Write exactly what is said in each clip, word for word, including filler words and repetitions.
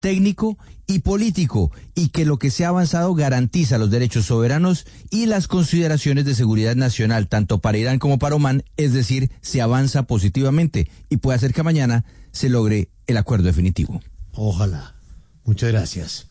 técnico y político, y que lo que se ha avanzado garantiza los derechos soberanos y las consideraciones de seguridad nacional, tanto para Irán como para Omán, es decir, se avanza positivamente y puede hacer que mañana se logre el acuerdo definitivo. Ojalá. Muchas gracias.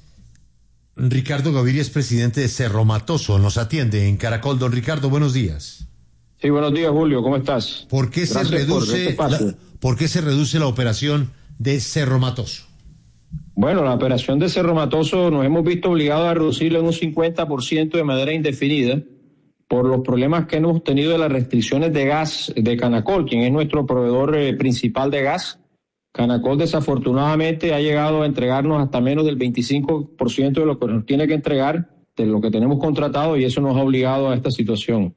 Ricardo Gaviria es presidente de Cerro Matoso, nos atiende en Caracol. Don Ricardo, buenos días. Sí, buenos días, Julio, ¿cómo estás? ¿Por qué se reduce por, este la, ¿por qué se reduce la operación de Cerro Matoso? Bueno, la operación de Cerro Matoso nos hemos visto obligados a reducirla en un cincuenta por ciento de manera indefinida por los problemas que hemos tenido de las restricciones de gas de Canacol, quien es nuestro proveedor eh, principal de gas. Canacol desafortunadamente ha llegado a entregarnos hasta menos del veinticinco por ciento de lo que nos tiene que entregar, de lo que tenemos contratado, y eso nos ha obligado a esta situación.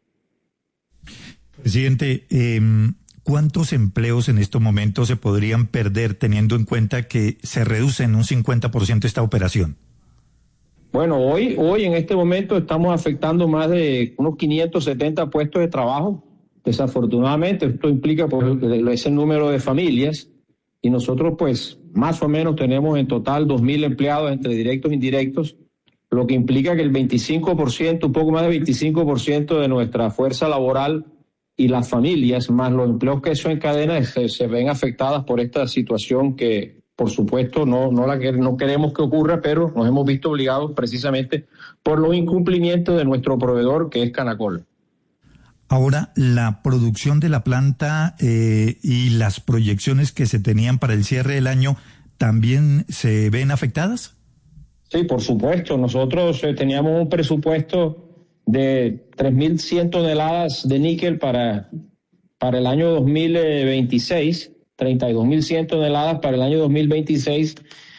Presidente, eh, ¿cuántos empleos en estos momentos se podrían perder teniendo en cuenta que se reduce en un cincuenta por ciento esta operación? Bueno, hoy, hoy en este momento estamos afectando más de unos quinientos setenta puestos de trabajo. Desafortunadamente, esto implica pues, ese número de familias. Y nosotros, pues, más o menos tenemos en total dos mil empleados entre directos e indirectos, lo que implica que el veinticinco por ciento, un poco más del veinticinco por ciento de nuestra fuerza laboral y las familias, más los empleos que eso encadena, se, se ven afectadas por esta situación que, por supuesto, no, no, la, no queremos que ocurra, pero nos hemos visto obligados precisamente por los incumplimientos de nuestro proveedor, que es Canacol. Ahora, la producción de la planta eh, y las proyecciones que se tenían para el cierre del año, ¿también se ven afectadas? Sí, por supuesto. Nosotros eh, teníamos un presupuesto de tres mil cien toneladas de níquel para, para el año dos mil veintiséis, treinta y dos mil cien toneladas para el año dos mil veintiséis,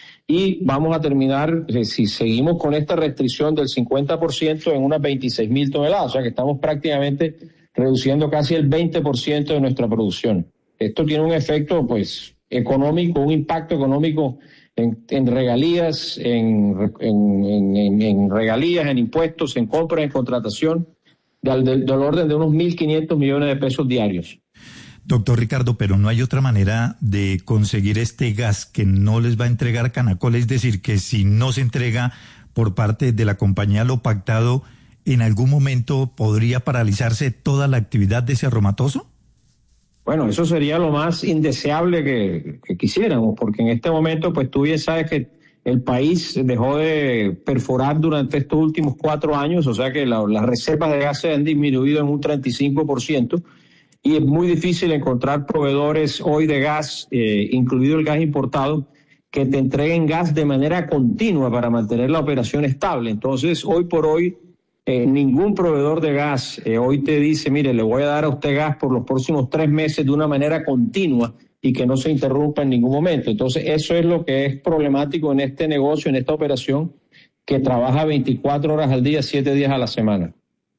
y vamos a terminar, eh, si seguimos con esta restricción del cincuenta por ciento, en unas veintiséis mil toneladas, o sea que estamos prácticamente reduciendo casi el veinte por ciento de nuestra producción. Esto tiene un efecto, pues, económico, un impacto económico en, en regalías, en, en, en, en regalías, en impuestos, en compras, en contratación, del, del, del orden de unos mil quinientos millones de pesos diarios. Doctor Ricardo, pero no hay otra manera de conseguir este gas que no les va a entregar Canacol, es decir, que si no se entrega por parte de la compañía lo pactado, ¿en algún momento podría paralizarse toda la actividad de Cerro Matoso? Bueno, eso sería lo más indeseable que, que quisiéramos, porque en este momento, pues tú bien sabes que el país dejó de perforar durante estos últimos cuatro años, o sea que la, las reservas de gas se han disminuido en un treinta y cinco por ciento, y es muy difícil encontrar proveedores hoy de gas, eh, incluido el gas importado, que te entreguen gas de manera continua para mantener la operación estable. Entonces, hoy por hoy, Eh, ningún proveedor de gas eh, hoy te dice, mire, le voy a dar a usted gas por los próximos tres meses de una manera continua y que no se interrumpa en ningún momento. Entonces, eso es lo que es problemático en este negocio, en esta operación, que trabaja veinticuatro horas al día, siete días a la semana.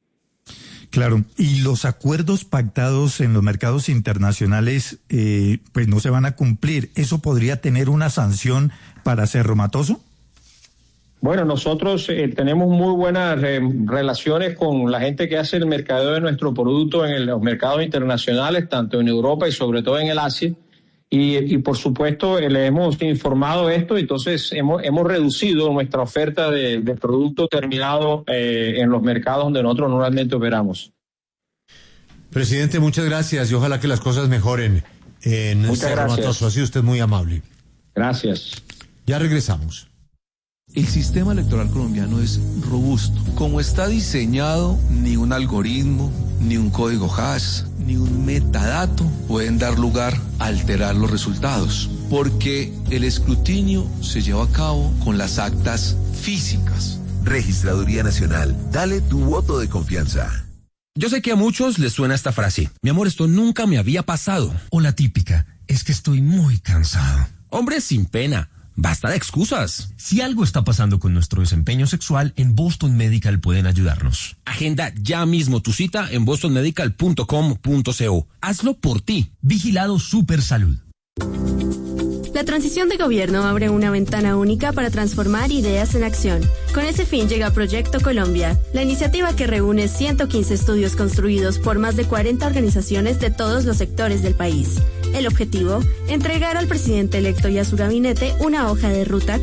Claro, y los acuerdos pactados en los mercados internacionales, eh, pues no se van a cumplir. ¿Eso podría tener una sanción para Cerro Matoso? Bueno, nosotros eh, tenemos muy buenas eh, relaciones con la gente que hace el mercadeo de nuestro producto en el, los mercados internacionales, tanto en Europa y sobre todo en el Asia. Y, y por supuesto, eh, le hemos informado esto, entonces hemos, hemos reducido nuestra oferta de, de producto terminado eh, en los mercados donde nosotros normalmente operamos. Presidente, muchas gracias y ojalá que las cosas mejoren en Cerro Matoso. Ha sido usted muy amable. Gracias. Ya regresamos. El sistema electoral colombiano es robusto. Como está diseñado, ni un algoritmo, ni un código hash, ni un metadato pueden dar lugar a alterar los resultados, porque el escrutinio se lleva a cabo con las actas físicas. Registraduría Nacional, dale tu voto de confianza. Yo sé que a muchos les suena esta frase: mi amor, esto nunca me había pasado. O la típica: es que estoy muy cansado. Hombre, sin pena. Basta de excusas. Si algo está pasando con nuestro desempeño sexual, en Boston Medical pueden ayudarnos. Agenda ya mismo tu cita en boston medical punto com punto co. Hazlo por ti. Vigilado Supersalud. La transición de gobierno abre una ventana única para transformar ideas en acción. Con ese fin llega Proyecto Colombia, la iniciativa que reúne ciento quince estudios construidos por más de cuarenta organizaciones de todos los sectores del país. El objetivo, entregar al presidente electo y a su gabinete una hoja de ruta